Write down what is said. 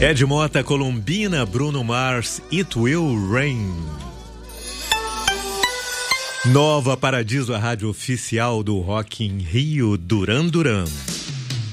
Ed Mota, Colombina, Bruno Mars, It Will Rain. Nova Paradiso, a rádio oficial do Rock in Rio, Duran Duran.